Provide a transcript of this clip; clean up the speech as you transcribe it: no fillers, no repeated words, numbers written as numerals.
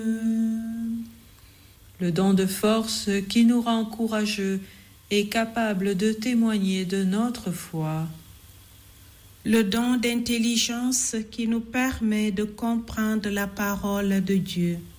Le don de force qui nous rend courageux et capables de témoigner de notre foi. Le don d'intelligence qui nous permet de comprendre la parole de Dieu.